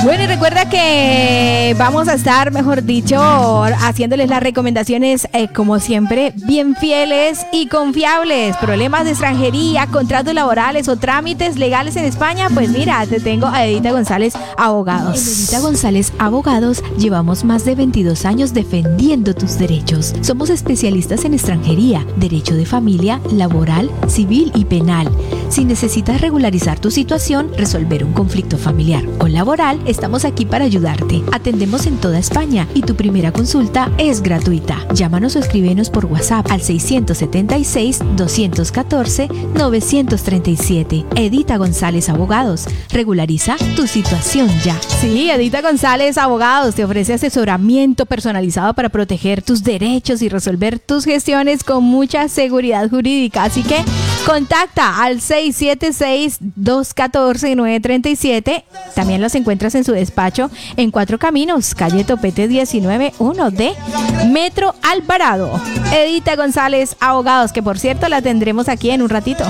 Bueno, y recuerda que vamos a estar, mejor dicho, haciéndoles las recomendaciones, como siempre, bien fieles y confiables. Problemas de extranjería, contratos laborales o trámites legales en España, pues mira, te tengo a Edita González Abogados. En Edita González Abogados llevamos más de 22 años defendiendo tus derechos. Somos especialistas en extranjería, derecho de familia, laboral, civil y penal. Si necesitas regularizar tu situación, resolver un conflicto familiar o laboral, estamos aquí para ayudarte. Atendemos en toda España y tu primera consulta es gratuita. Llámanos o escríbenos por WhatsApp al 676-214-937. Edita González Abogados. Regulariza tu situación ya. Sí, Edita González Abogados te ofrece asesoramiento personalizado para proteger tus derechos y resolver tus gestiones con mucha seguridad jurídica. Así que contacta al 676-214-937. También los encuentras en su despacho en Cuatro Caminos, calle Topete 19-1D, Metro Alvarado. Edita González Abogados, que por cierto la tendremos aquí en un ratito.